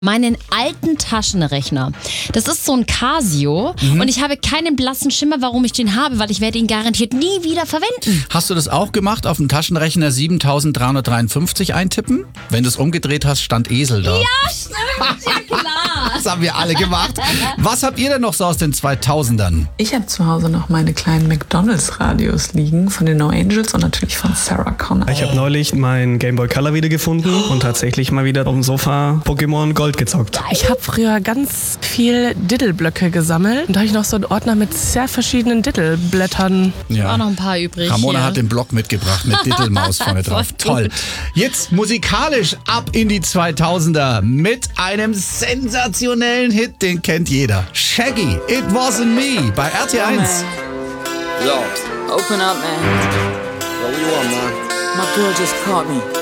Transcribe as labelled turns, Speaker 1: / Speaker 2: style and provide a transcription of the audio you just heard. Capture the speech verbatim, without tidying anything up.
Speaker 1: meinen alten Taschenrechner. Das ist so ein Casio mhm. und ich habe keinen blassen Schimmer, warum ich den habe, weil ich werde ihn garantiert nie wieder verwenden.
Speaker 2: Hast du das auch gemacht? Auf dem Taschenrechner siebentausenddreihundertdreiundfünfzig eintippen? Wenn du es umgedreht hast, stand Esel da.
Speaker 1: Ja, stimmt. Ja, klar.
Speaker 2: Das haben wir alle gemacht. Was habt ihr denn noch so aus den zweitausendern?
Speaker 3: Ich habe zu Hause noch meine kleinen McDonalds-Radios liegen von den No Angels und natürlich von Sarah Connor.
Speaker 4: Ich habe neulich mein Game Boy Color wieder gefunden und tatsächlich mal wieder auf dem Sofa Pokémon Gold gezockt.
Speaker 5: Ich habe früher ganz viel Diddle-Blöcke gesammelt und da habe ich noch so einen Ordner mit sehr verschiedenen Diddle-Blättern.
Speaker 2: Ja.
Speaker 1: Auch noch ein paar übrig.
Speaker 2: Ramona
Speaker 1: hier.
Speaker 2: hat den Block mitgebracht mit Diddlemaus vorne drauf. Toll. Jetzt musikalisch ab in die zweitausender mit einem sensationellen Hit, den kennt jeder. Shaggy, It Wasn't Me bei R T eins.
Speaker 6: Yo, open up, man. Yo, what you want, man? My girl just caught me.